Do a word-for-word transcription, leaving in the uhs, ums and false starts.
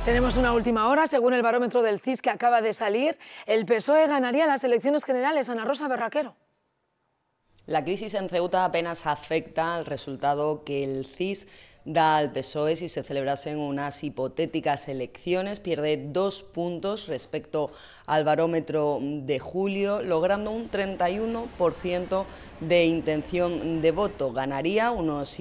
Tenemos una última hora. Según el barómetro del C I S que acaba de salir, el P S O E ganaría las elecciones generales. Ana Rosa Berraquero. La crisis en Ceuta apenas afecta al resultado que el C I S da al P S O E si se celebrasen unas hipotéticas elecciones. Pierde dos puntos respecto al barómetro de julio, logrando un treinta y uno por ciento de intención de voto. Ganaría unos